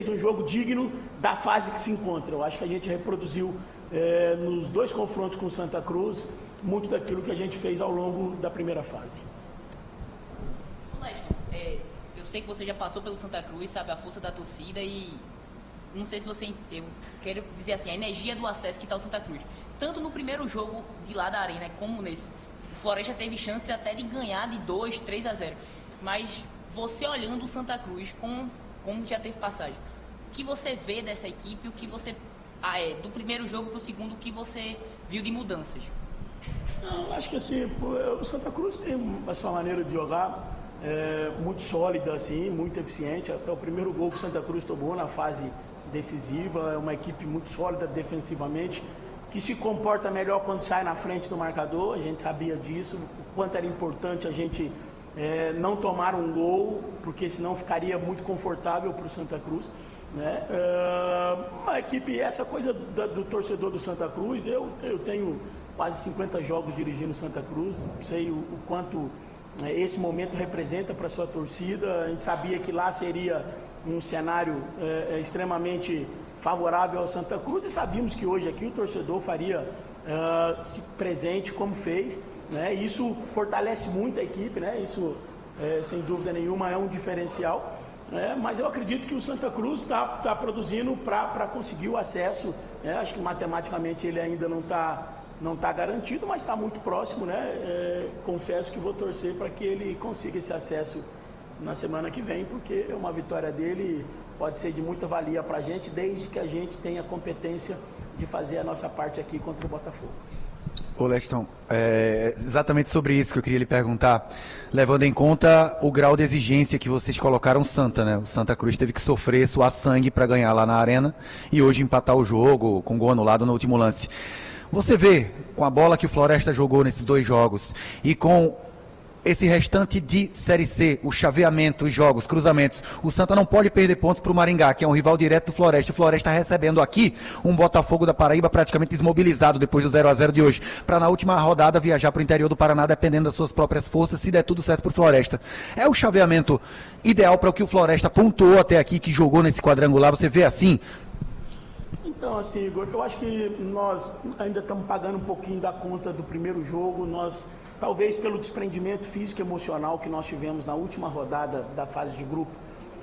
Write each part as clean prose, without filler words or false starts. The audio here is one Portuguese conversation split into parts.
um jogo digno da fase que se encontra. Eu acho que a gente reproduziu nos dois confrontos com o Santa Cruz muito daquilo que a gente fez ao longo da primeira fase. Eu sei que você já passou pelo Santa Cruz, sabe a força da torcida e não sei se você... Eu quero dizer assim, a energia do acesso que está o Santa Cruz. Tanto no primeiro jogo de lá da Arena como nesse. O Floresta teve chance até de ganhar de 2-3-0. Mas você olhando o Santa Cruz como já teve passagem, o que você vê dessa equipe, o que você... do primeiro jogo para o segundo, o que você viu de mudanças? Não, acho que assim, o Santa Cruz tem a sua maneira de jogar muito sólida, assim, muito eficiente. É o primeiro gol que o Santa Cruz tomou na fase decisiva. É uma equipe muito sólida defensivamente, que se comporta melhor quando sai na frente do marcador. A gente sabia disso, o quanto era importante a gente não tomar um gol, porque senão ficaria muito confortável para o Santa Cruz, né? A equipe, essa coisa do torcedor do Santa Cruz, eu tenho quase 50 jogos dirigindo o Santa Cruz, sei o quanto esse momento representa para a sua torcida. A gente sabia que lá seria um cenário extremamente favorável ao Santa Cruz e sabíamos que hoje aqui o torcedor faria se presente como fez, né? Isso fortalece muito a equipe, né? Isso sem dúvida nenhuma é um diferencial, né? Mas eu acredito que o Santa Cruz está produzindo para conseguir o acesso, né? Acho que matematicamente ele ainda não está garantido, mas está muito próximo, né? Confesso que vou torcer para que ele consiga esse acesso na semana que vem, porque uma vitória dele pode ser de muita valia para a gente, desde que a gente tenha competência de fazer a nossa parte aqui contra o Botafogo. Ô Leston, exatamente sobre isso que eu queria lhe perguntar, levando em conta o grau de exigência que vocês colocaram Santa, né? O Santa Cruz teve que sofrer, suar sangue para ganhar lá na Arena e hoje empatar o jogo com gol anulado no último lance. Você vê, com a bola que o Floresta jogou nesses dois jogos e com esse restante de Série C, o chaveamento, os jogos, cruzamentos, o Santa não pode perder pontos para o Maringá, que é um rival direto do Floresta. O Floresta está recebendo aqui um Botafogo da Paraíba praticamente desmobilizado depois do 0-0 de hoje, para na última rodada viajar para o interior do Paraná dependendo das suas próprias forças, se der tudo certo para o Floresta. É o chaveamento ideal para o que o Floresta pontuou até aqui, que jogou nesse quadrangular, você vê assim? Então, assim, Igor, eu acho que nós ainda estamos pagando um pouquinho da conta do primeiro jogo. Nós, talvez pelo desprendimento físico e emocional que nós tivemos na última rodada da fase de grupo,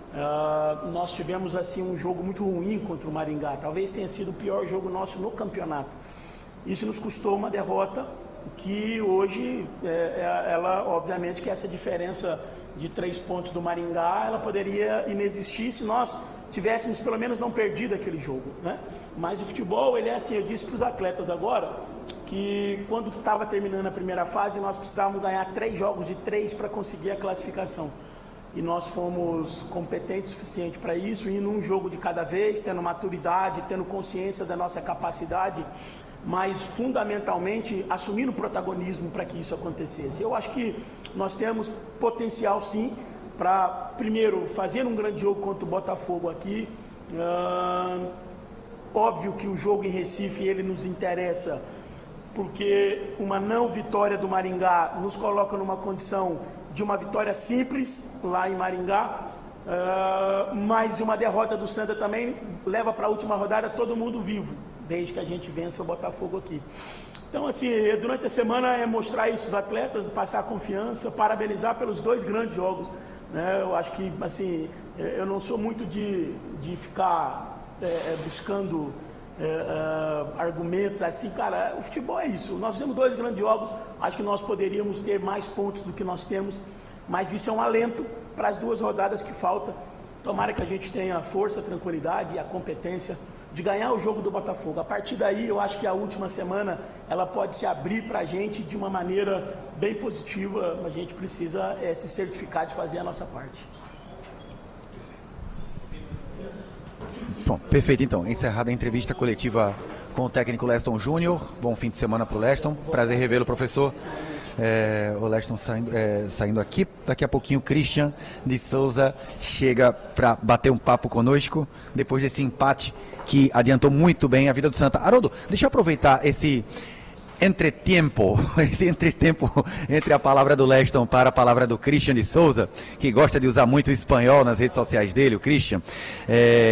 nós tivemos assim um jogo muito ruim contra o Maringá. Talvez tenha sido o pior jogo nosso no campeonato. Isso nos custou uma derrota que hoje, ela, obviamente, que essa diferença de 3 pontos do Maringá, ela poderia inexistir se nós tivéssemos pelo menos não perdido aquele jogo, né? Mas o futebol, ele é assim, eu disse para os atletas agora, que quando estava terminando a primeira fase, nós precisávamos ganhar 3 jogos de 3 para conseguir a classificação. E nós fomos competentes o suficiente para isso, indo um jogo de cada vez, tendo maturidade, tendo consciência da nossa capacidade, mas fundamentalmente assumindo o protagonismo para que isso acontecesse. Eu acho que nós temos potencial sim para, primeiro, fazer um grande jogo contra o Botafogo aqui. Óbvio que o jogo em Recife ele nos interessa, porque uma não vitória do Maringá nos coloca numa condição de uma vitória simples lá em Maringá, mas uma derrota do Santa também leva para a última rodada todo mundo vivo, desde que a gente vença o Botafogo aqui. Então, assim, durante a semana é mostrar isso aos atletas, passar confiança, parabenizar pelos 2 grandes jogos, né? Eu acho que, assim, eu não sou muito de ficar buscando argumentos assim, cara, o futebol é isso. Nós fizemos 2 grandes jogos, acho que nós poderíamos ter mais pontos do que nós temos, mas isso é um alento para as 2 rodadas que faltam. Tomara que a gente tenha a força, a tranquilidade e a competência de ganhar o jogo do Botafogo. A partir daí, eu acho que a última semana ela pode se abrir para a gente de uma maneira bem positiva. A gente precisa se certificar de fazer a nossa parte. Bom, perfeito então. Encerrada a entrevista coletiva com o técnico Leston Júnior. Bom fim de semana para o Leston. Prazer revê-lo, professor. O Leston saindo aqui. Daqui a pouquinho o Christian de Souza chega para bater um papo conosco depois desse empate que adiantou muito bem a vida do Santa. Haroldo, deixa eu aproveitar esse entretempo entre a palavra do Leston para a palavra do Christian de Souza, que gosta de usar muito o espanhol nas redes sociais dele, o Christian.